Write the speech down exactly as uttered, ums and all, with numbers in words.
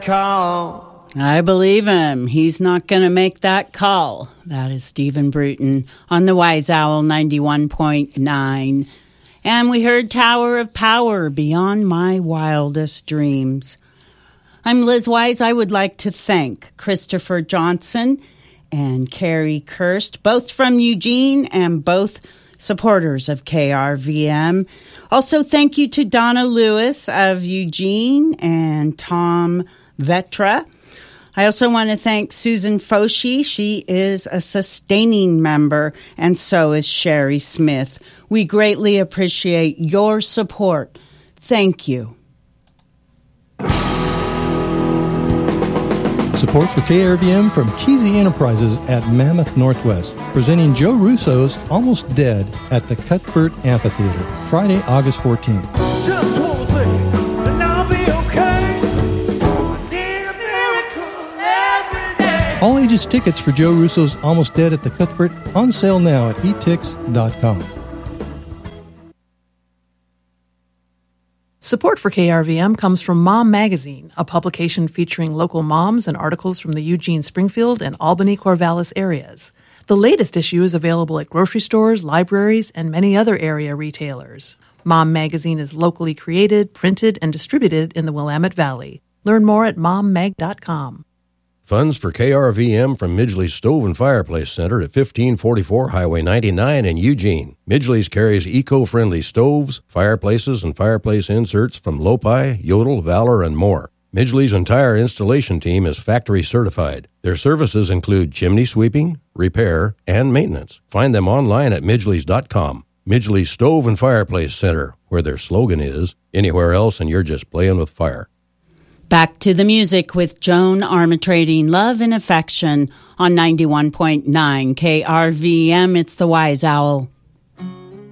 call. I believe him. He's not going to make that call. That is Stephen Bruton on the Wise Owl ninety-one point nine. And we heard Tower of Power, Beyond My Wildest Dreams. I'm Liz Wise. I would like to thank Christopher Johnson and Carrie Kirst, both from Eugene and both supporters of K R V M. Also, thank you to Donna Lewis of Eugene and Tom Vetra. I also want to thank Susan Foshi. She is a sustaining member, and so is Sherry Smith. We greatly appreciate your support. Thank you. Support for K R V M from Kesey Enterprises at Mammoth Northwest, presenting Joe Russo's Almost Dead at the Cuthbert Amphitheater, Friday, August fourteenth. Just one thing, and I'll be okay. I need a miracle every day. All ages tickets for Joe Russo's Almost Dead at the Cuthbert on sale now at e tix dot com. Support for K R V M comes from Mom Magazine, a publication featuring local moms and articles from the Eugene, Springfield, and Albany, Corvallis areas. The latest issue is available at grocery stores, libraries, and many other area retailers. Mom Magazine is locally created, printed, and distributed in the Willamette Valley. Learn more at mom mag dot com. Funds for K R V M from Midgley's Stove and Fireplace Center at fifteen forty-four Highway ninety-nine in Eugene. Midgley's carries eco-friendly stoves, fireplaces, and fireplace inserts from Lopi, Yodel, Valor, and more. Midgley's entire installation team is factory certified. Their services include chimney sweeping, repair, and maintenance. Find them online at midgleys dot com. Midgley's Stove and Fireplace Center, where their slogan is, anywhere else and you're just playing with fire. Back to the music with Joan Armatrading, Love and Affection on ninety-one point nine K R V M. It's the Wise Owl.